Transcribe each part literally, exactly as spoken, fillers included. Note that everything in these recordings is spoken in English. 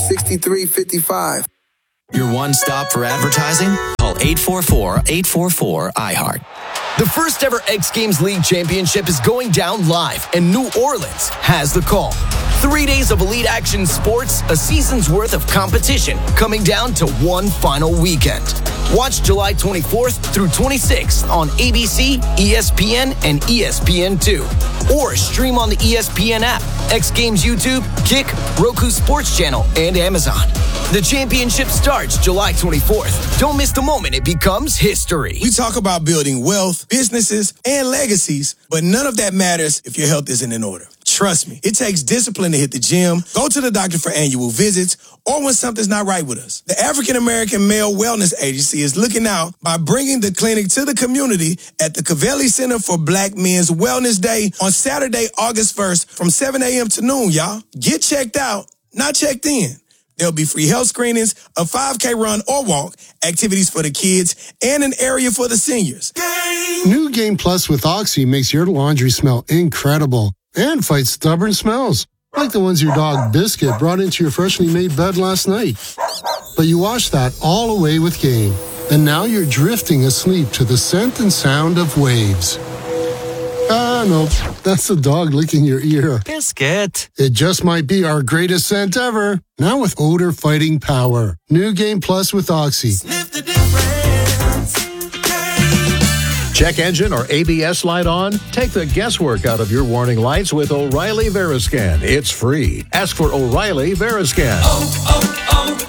sixty-three fifty-five. Your one stop for advertising? Call eight four four, eight four four, I heart. The first ever X Games League Championship is going down live, and New Orleans has the call. Three days of elite action sports, a season's worth of competition, coming down to one final weekend. Watch July twenty-fourth through twenty-sixth on A B C, E S P N, and E S P N two. Or stream on the E S P N app, X Games YouTube, Kick, Roku Sports Channel, and Amazon. The championship starts July twenty-fourth. Don't miss the moment it becomes history. We talk about building wealth, businesses, and legacies, but none of that matters if your health isn't in order. Trust me, it takes discipline to hit the gym, go to the doctor for annual visits, or when something's not right with us. The African American Male Wellness Agency is looking out by bringing the clinic to the community at the Covelli Center for Black Men's Wellness Day on Saturday, August first from seven a.m. to noon, y'all. Get checked out, not checked in. There'll be free health screenings, a five K run or walk, activities for the kids, and an area for the seniors. New Game Plus with Oxy makes your laundry smell incredible and fights stubborn smells, like the ones your dog Biscuit brought into your freshly made bed last night. But you wash that all away with Game, and now you're drifting asleep to the scent and sound of waves. Ah, no, that's the dog licking your ear. Biscuit. It just might be our greatest scent ever. Now with odor fighting power. New Game Plus with Oxy. Sniff the difference. Check engine or A B S light on? Take the guesswork out of your warning lights with O'Reilly Veriscan. It's free. Ask for O'Reilly Veriscan. Oh,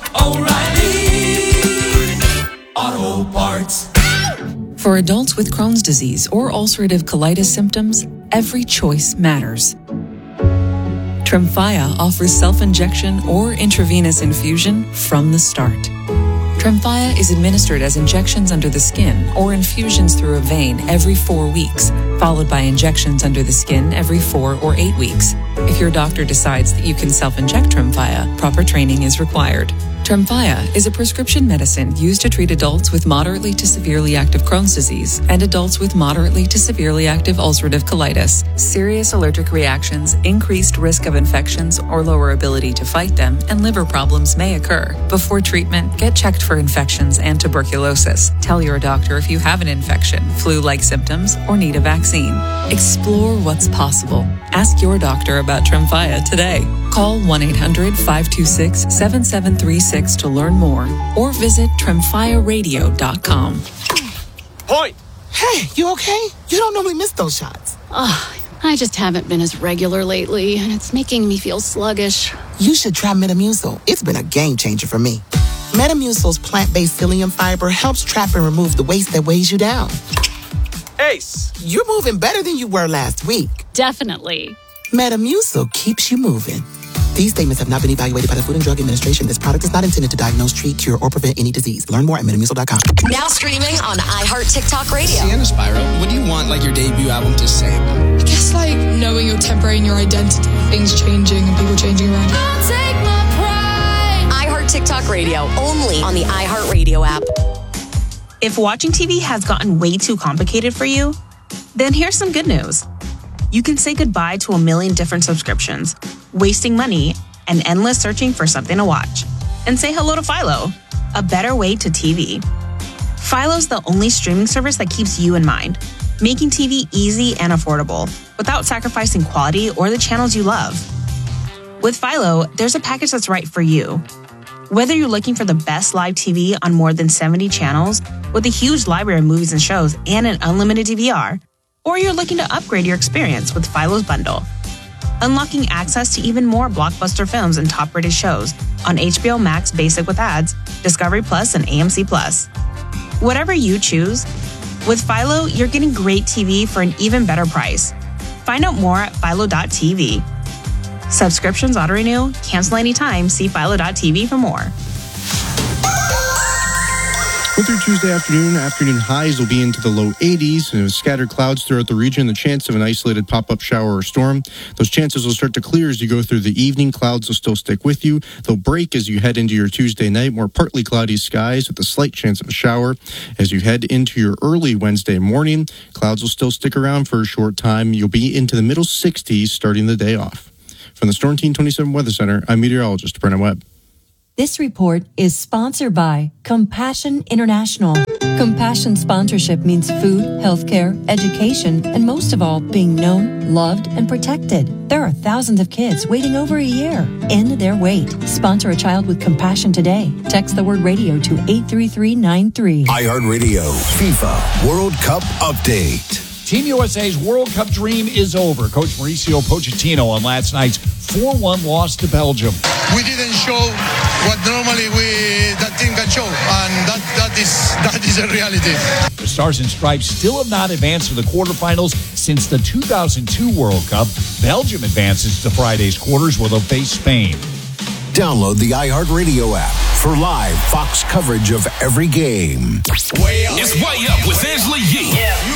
oh, oh, O'Reilly Auto Parts. For adults with Crohn's disease or ulcerative colitis symptoms, every choice matters. Tremfya offers self-injection or intravenous infusion from the start. Tremfya is administered as injections under the skin or infusions through a vein every four weeks, followed by injections under the skin every four or eight weeks. If your doctor decides that you can self-inject Tremfya, proper training is required. Tremfya is a prescription medicine used to treat adults with moderately to severely active Crohn's disease and adults with moderately to severely active ulcerative colitis. Serious allergic reactions, increased risk of infections or lower ability to fight them, and liver problems may occur. Before treatment, get checked for infections and tuberculosis. Tell your doctor if you have an infection, flu-like symptoms, or need a vaccine. Explore what's possible. Ask your doctor about Tremfya today. Call one eight hundred, five two six, seven seven three six to learn more or visit tremfya radio dot com. Point! Hey, you okay? You don't normally miss those shots. Ugh, I just haven't been as regular lately, and it's making me feel sluggish. You should try Metamucil. It's been a game changer for me. Metamucil's plant-based psyllium fiber helps trap and remove the waste that weighs you down. Ace! You're moving better than you were last week. Definitely. Metamucil keeps you moving. These statements have not been evaluated by the Food and Drug Administration. This product is not intended to diagnose, treat, cure, or prevent any disease. Learn more at metamucil dot com. Now streaming on iHeart TikTok Radio. Sienna Spyro, what do you want like your debut album to say? I guess like knowing your temporary and your identity, things changing and people changing around you. I'll take my pride. iHeart TikTok Radio, only on the iHeart Radio app. If watching T V has gotten way too complicated for you, then here's some good news. You can say goodbye to a million different subscriptions, wasting money, and endless searching for something to watch. And say hello to Philo, a better way to T V. Philo's the only streaming service that keeps you in mind, making T V easy and affordable without sacrificing quality or the channels you love. With Philo, there's a package that's right for you. Whether you're looking for the best live T V on more than seventy channels with a huge library of movies and shows and an unlimited D V R, or you're looking to upgrade your experience with Philo's bundle, unlocking access to even more blockbuster films and top-rated shows on H B O Max Basic with ads, Discovery Plus, and A M C Plus. Whatever you choose, with Philo, you're getting great T V for an even better price. Find out more at philo dot t v. Subscriptions auto-renew, cancel anytime, see philo dot t v for more. Well, through Tuesday afternoon, afternoon highs will be into the low eighties, and with scattered clouds throughout the region, the chance of an isolated pop-up shower or storm. Those chances will start to clear as you go through the evening. Clouds will still stick with you. They'll break as you head into your Tuesday night. More partly cloudy skies with a slight chance of a shower. As you head into your early Wednesday morning, clouds will still stick around for a short time. You'll be into the middle sixties starting the day off. From the Storm Team twenty-seven Weather Center, I'm meteorologist Brennan Webb. This report is sponsored by Compassion International. Compassion sponsorship means food, healthcare, education, and most of all, being known, loved, and protected. There are thousands of kids waiting over a year. End their wait. Sponsor a child with compassion today. Text the word radio to eight three three nine three. iHeartRadio FIFA World Cup Update. Team U S A's World Cup dream is over. Coach Mauricio Pochettino on last night's four one loss to Belgium. We didn't show what normally we that team can show, and that, that is that is a reality. The Stars and Stripes still have not advanced to the quarterfinals since the two thousand two World Cup. Belgium advances to Friday's quarters where they'll face Spain. Download the iHeartRadio app for live Fox coverage of every game. Way up. It's Way Up with Angela Yee. Yeah.